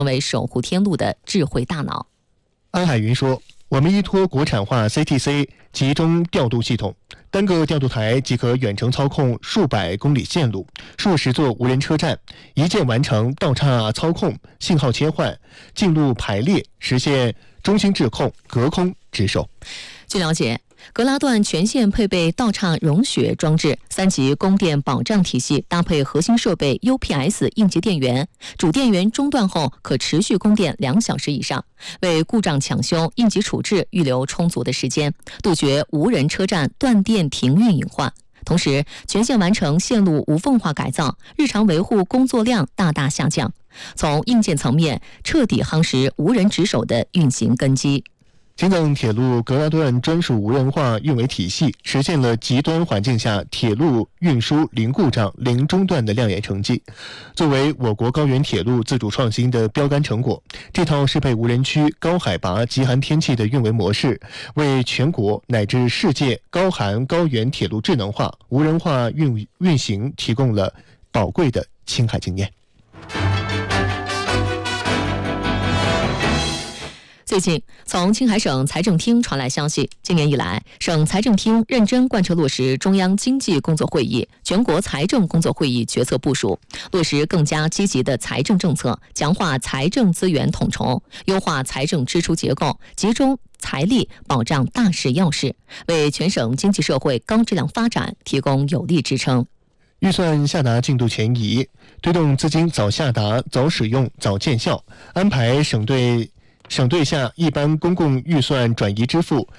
为守护天路的智慧大脑。 安海云说，我们依托国产化 CTC 集中调度系统，单个调度台即可远程操控数百公里线路、数十座无人车站，一键完成道岔操控、信号切换、进路排列，实现中心质控、隔空值守。 据了解，格拉段全线配备道岔融雪装置，3级供电保障体系，搭配核心设备 UPS 应急电源，主电源中断后可持续供电2小时以上，为故障抢修、应急处置预留充足的时间，杜绝无人车站断电停运隐患。同时，全线完成线路无缝化改造，日常维护工作量大大下降，从硬件层面彻底夯实无人值守的运行根基。 京藏铁路格拉段专属无人化运维体系实现了极端环境下铁路运输零故障、零中断的亮眼成绩。作为我国高原铁路自主创新的标杆成果，这套适配无人区、高海拔、极寒天气的运维模式，为全国乃至世界高寒高原铁路智能化、无人化运行提供了宝贵的青海经验。 最近，从青海省财政厅传来消息，今年以来，省财政厅认真贯彻落实中央经济工作会议、全国财政工作会议决策部署，落实更加积极的财政政策，强化财政资源统筹，优化财政支出结构，集中财力保障大事要事，为全省经济社会高质量发展提供有力支撑。 预算下达进度前移，推动资金早下达、早使用、早见效，安排省对下一般公共预算转移支付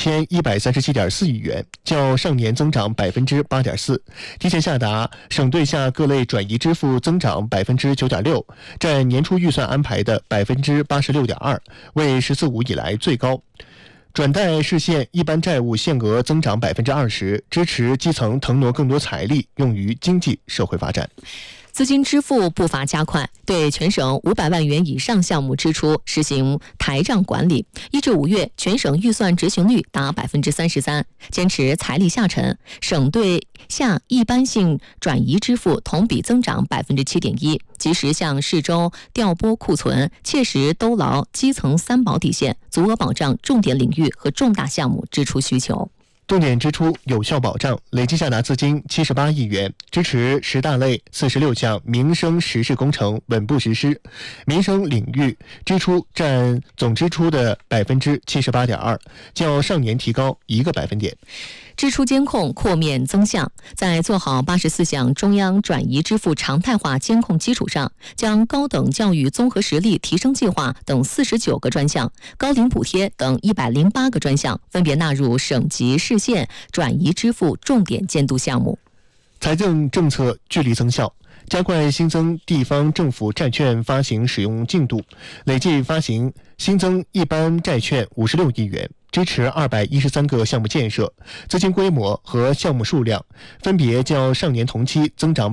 1137.4亿元，较上年增长8.4%，提前下达省对下各类转移支付增长9.6%，占年初预算安排的86.2%，为“十四五”以来最高。转贷市县一般债务限额增长20%，支持基层腾挪更多财力用于经济社会发展。 资金支付步伐加快，对全省500万元以上项目支出实行台账管理。1至5月，全省预算执行率达33%，坚持财力下沉，省对下一般性转移支付同比增长7.1%，及时向市州调拨库存，切实兜牢基层3保底线，足额保障重点领域和重大项目支出需求。 重点支出有效保障，累计下达资金78亿元，支持10大类46项民生实事工程稳步实施，民生领域支出占总支出的78.2%，较上年提高1个百分点。 支出监控扩面增项，在做好84项中央转移支付常态化监控基础上，将高等教育综合实力提升计划等49个专项、高龄补贴等108个专项分别纳入省级市县转移支付重点监督项目。 财政政策聚力增效，加快新增地方政府债券发行使用进度，累计发行新增一般债券56亿元，支持213个项目建设，资金规模和项目数量分别较上年同期增长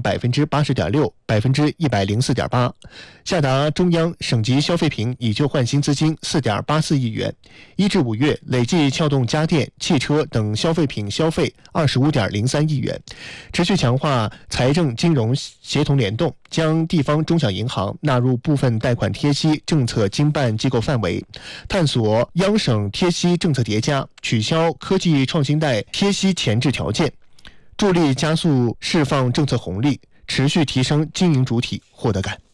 80.6%、104.8%。下达中央省级消费品以旧换新资金4.84亿元，1至5月累计撬动家电、汽车等消费品消费25.03亿元，持续强化财政金融协同联动，将地方中小银行纳入部分贷款贴息政策经办机构范围，探索央省贴息政策叠加，取消科技创新贷贴息前置条件，助力加速释放政策红利，持续提升经营主体获得感。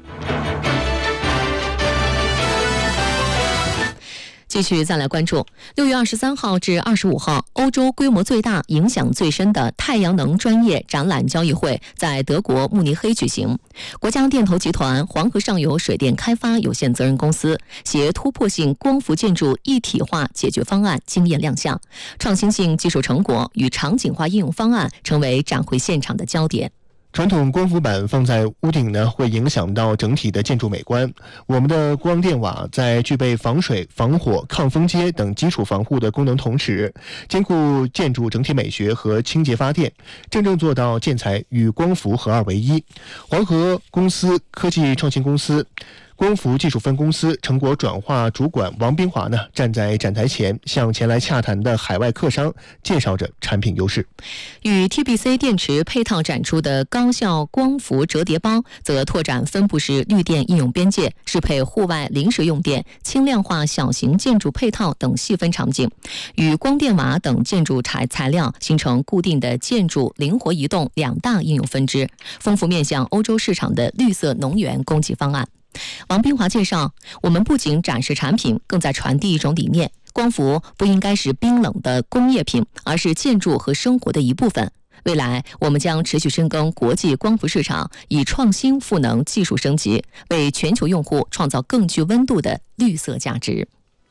继续再来关注6月23号至25号，欧洲规模最大、影响最深的太阳能专业展览交易会在德国慕尼黑举行。国家电投集团黄河上游水电开发有限责任公司携突破性光伏建筑一体化解决方案惊艳亮相，创新性技术成果与场景化应用方案成为展会现场的焦点。 传统光伏板放在屋顶呢，会影响到整体的建筑美观。我们的光电瓦在具备防水、防火、抗风阶等基础防护的功能同时，兼顾建筑整体美学和清洁发电，真正做到建材与光伏合二为一。黄河公司科技创新公司光伏技术分公司成果转化主管王斌华站在展台前，向前来洽谈的海外客商介绍着产品优势。 与 TBC 电池配套展出的高效光伏折叠包，则拓展分布式绿电应用边界，适配户外临时用电、轻量化小型建筑配套等细分场景，与光电瓦等建筑材料形成固定的建筑灵活移动两大应用分支，丰富面向欧洲市场的绿色能源供给方案。王斌华介绍，我们不仅展示产品，更在传递一种理念：光伏不应该是冰冷的工业品，而是建筑和生活的一部分。未来，我们将持续深耕国际光伏市场，以创新赋能技术升级，为全球用户创造更具温度的绿色价值。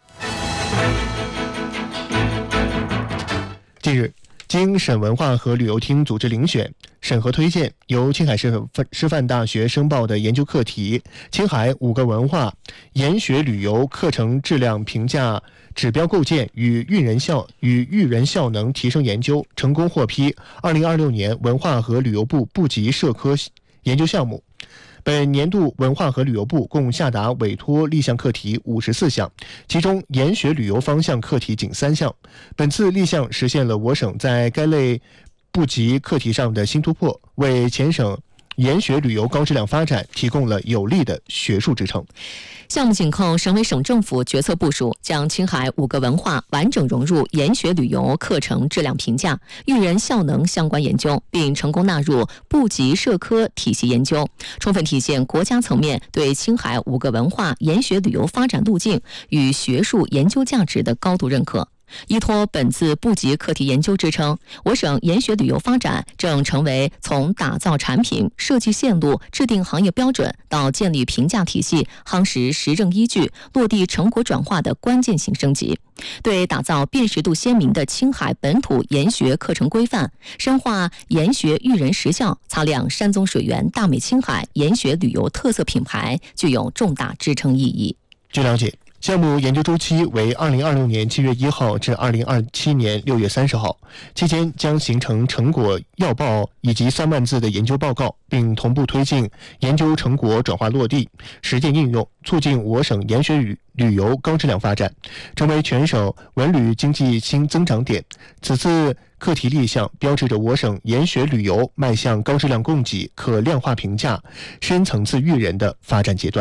近日，经省文化和旅游厅组织遴选、审核推荐，由青海师范大学申报的研究课题《青海5个文化研学旅游课程质量评价指标构建与育人效能提升研究》成功获批2026年文化和旅游部部级社科研究项目。本年度文化和旅游部共下达委托立项课题54项，其中研学旅游方向课题仅3项。本次立项实现了我省在该类部级课题上的新突破，为全省研学旅游高质量发展提供了有力的学术支撑。 项目紧扣省委省政府决策部署，将青海5个文化完整融入研学旅游课程质量评价、育人效能相关研究，并成功纳入部级社科体系研究，充分体现国家层面对青海5个文化研学旅游发展路径与学术研究价值的高度认可。依托本次部级课题研究支撑，我省研学旅游发展正成为从打造产品、设计线路、制定行业标准到建立评价体系、夯实实证依据、落地成果转化的关键性升级。对打造辨识度鲜明的青海本土研学课程规范，深化研学育人实效，擦亮山宗水源大美青海研学旅游特色品牌，具有重大支撑意义。 据了解，项目研究周期为2026年7月1号至2027年6月30号，期间将形成成果要报以及3万字的研究报告，并同步推进研究成果转化落地、实践应用，促进我省研学旅游高质量发展，成为全省文旅经济新增长点。此次课题立项标志着我省研学旅游迈向高质量供给、可量化评价、深层次育人的发展阶段。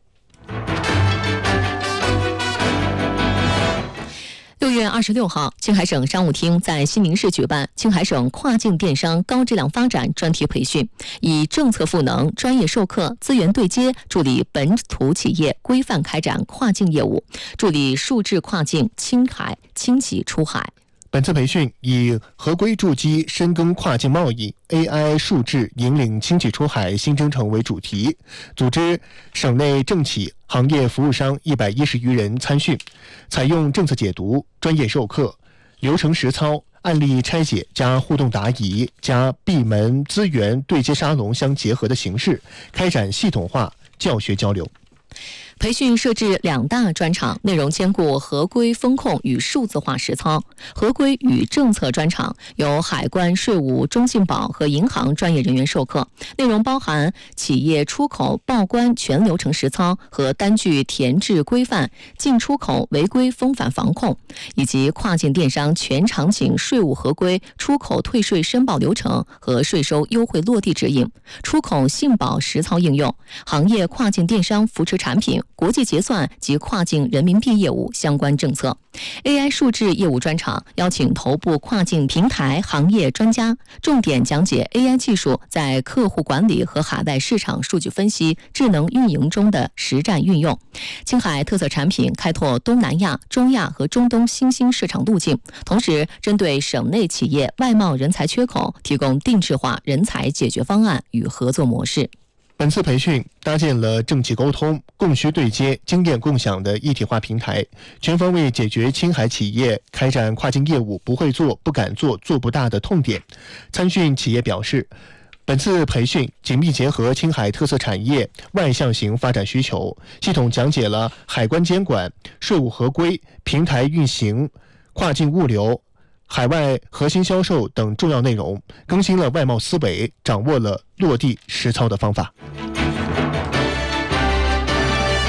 6月26号，青海省商务厅在西宁市举办青海省跨境电商高质量发展专题培训，以政策赋能、专业授课、资源对接，助力本土企业规范开展跨境业务，助力数字跨境青海轻企出海。 本次培训以合规筑基深耕跨境贸易、AI 数字引领轻企出海新征程为主题，组织省内政企、行业服务商110余人参训，采用政策解读、专业授课、流程实操、案例拆解加互动答疑加闭门资源对接沙龙相结合的形式，开展系统化教学交流。 培训设置2大专场，内容兼顾合规风控与数字化实操。合规与政策专场由海关、税务、中信保和银行专业人员授课，内容包含企业出口报关全流程实操和单据填制规范、进出口违规风返防控，以及跨境电商全场景税务合规、出口退税申报流程和税收优惠落地指引、出口信保实操应用、行业跨境电商扶持产品、国际结算及跨境人民币业务相关政策。AI 数字业务专场邀请头部跨境平台行业专家，重点讲解 AI 技术在客户管理和海外市场数据分析、智能运营中的实战运用。青海特色产品开拓东南亚、中亚和中东新兴市场路径，同时针对省内企业外贸人才缺口，提供定制化人才解决方案与合作模式。 本次培训搭建了政企沟通、供需对接、经验共享的一体化平台，全方位解决青海企业开展跨境业务不会做、不敢做、做不大的痛点。参训企业表示，本次培训紧密结合青海特色产业外向型发展需求，系统讲解了海关监管、税务合规、平台运行、跨境物流、海外核心销售等重要内容，更新了外贸思维，掌握了落地实操的方法。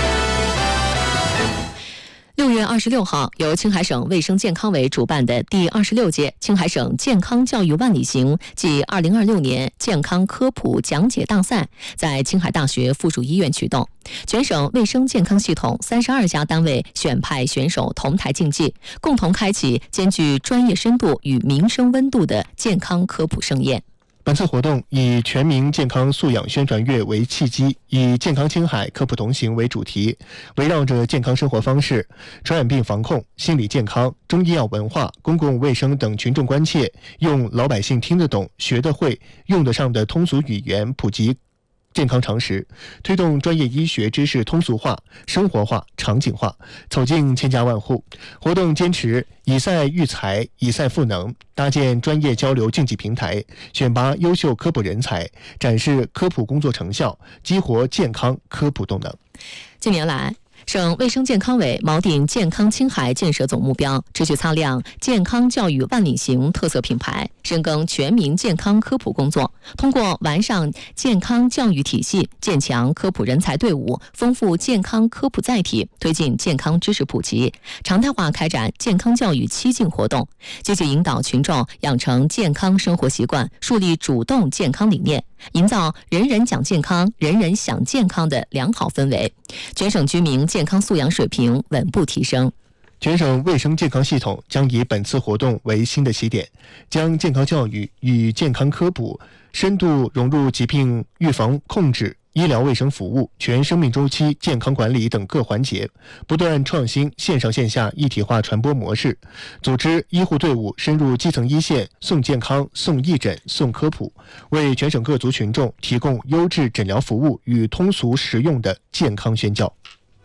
26号，由青海省卫生健康委主办的第26届青海省健康教育万里行暨2026年健康科普讲解大赛在青海大学附属医院启动。全省卫生健康系统32家单位选派选手同台竞技，共同开启兼具专业深度与民生温度的健康科普盛宴。 本次活动以全民健康素养宣传月为契机，以健康青海科普同行为主题，围绕着健康生活方式、传染病防控、心理健康、中医药文化、公共卫生等群众关切，用老百姓听得懂、学得会、用得上的通俗语言普及健康常识，推动专业医学知识通俗化、生活化、场景化，走进千家万户。活动坚持以赛育才、以赛赋能，搭建专业交流竞技平台，选拔优秀科普人才，展示科普工作成效，激活健康科普动能。 近年来，省卫生健康委锚定健康青海建设总目标，持续擦亮健康教育万里行特色品牌，深耕全民健康科普工作，通过完善健康教育体系，建强科普人才队伍，丰富健康科普载体，推进健康知识普及，常态化开展健康教育7进活动，积极引导群众养成健康生活习惯，树立主动健康理念，营造人人讲健康、人人享健康的良好氛围，全省居民健康素养水平稳步提升。 全省卫生健康系统将以本次活动为新的起点，将健康教育与健康科普深度融入疾病预防控制、医疗卫生服务、全生命周期健康管理等各环节，不断创新线上线下一体化传播模式，组织医护队伍深入基层一线，送健康、送义诊、送科普，为全省各族群众提供优质诊疗服务与通俗实用的健康宣教。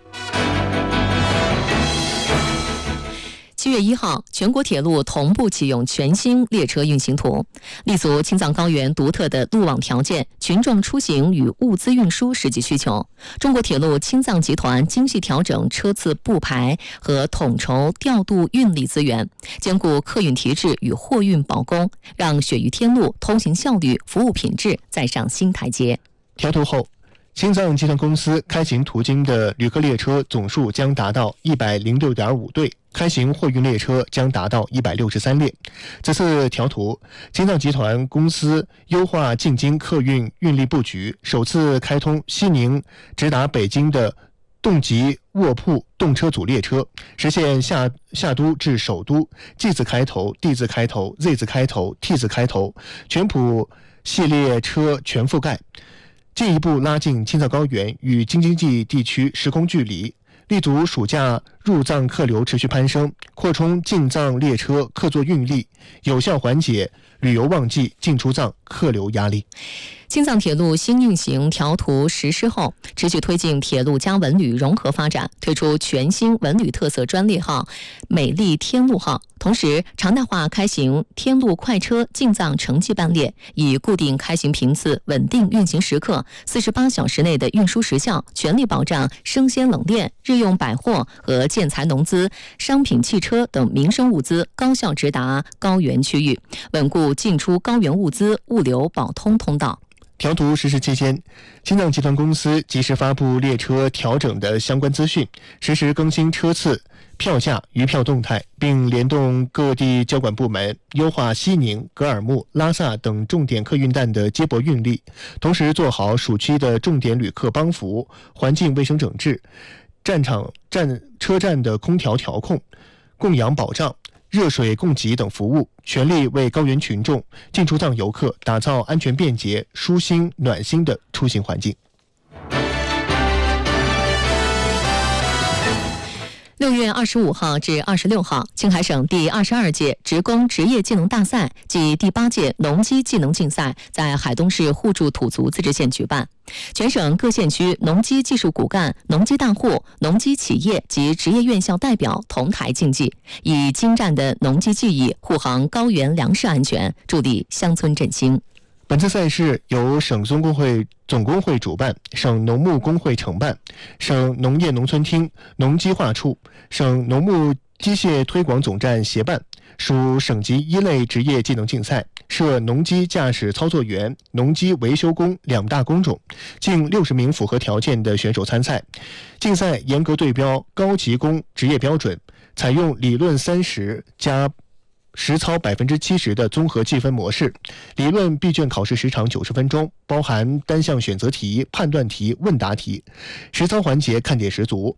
7月1号，全国铁路同步启用全新列车运行图，立足青藏高原独特的路网条件、群众出行与物资运输实际需求，中国铁路青藏集团精细调整车次布排和统筹调度运力资源，兼顾客运提质与货运保供，让雪域天路通行效率、服务品质再上新台阶。 调图后，青藏集团公司开行途经的旅客列车总数将达到106.5对，开行货运列车将达到163列。此次调图，青藏集团公司优化进京客运运力布局，首次开通西宁直达北京的动级卧铺动车组列车，实现下都至首都 G 字开头、D 字开头、Z 字开头、T 字开头全普系列车全覆盖，进一步拉近青藏高原与京津冀地区时空距离，立足暑假入藏客流持续攀升，扩充进藏列车客座运力，有效缓解旅游旺季进出藏客流压力。 青藏铁路新运行调图实施后，持续推进铁路加文旅融合发展，推出全新文旅特色专列号美丽天路号，同时常态化开行天路快车进藏城际班列，以固定开行频次、稳定运行时刻、48小时内的运输时效，全力保障生鲜冷链、日用百货和建材农资、商品汽车等民生物资高效直达高原区域，稳固进出高原物资物流保通通道。 调图实施期间，青藏集团公司及时发布列车调整的相关资讯，实时更新车次、票价、余票动态，并联动各地交管部门，优化西宁、格尔木、拉萨等重点客运站的接驳运力，同时做好暑期的重点旅客帮扶、环境卫生整治、车站的空调调控、供氧保障、热水供给等服务，全力为高原群众、进出藏游客打造安全便捷、舒心暖心的出行环境。 6月25号至26号，青海省第22届职工职业技能大赛暨第8届农机技能竞赛在海东市互助土族自治县举办。全省各县区农机技术骨干、农机大户、农机企业及职业院校代表同台竞技，以精湛的农机技艺护航高原粮食安全，助力乡村振兴。 本次赛事由省总工会主办，省农牧工会承办，省农业农村厅农机化处、省农牧机械推广总站协办， 属省级一类职业技能竞赛，设农机驾驶操作员、农机维修工2大工种，近60名符合条件的选手参赛。竞赛严格对标高级工职业标准，采用理论30加实操70%的综合计分模式。理论闭卷考试时长90分钟，包含单项选择题、判断题、问答题。实操环节看点十足，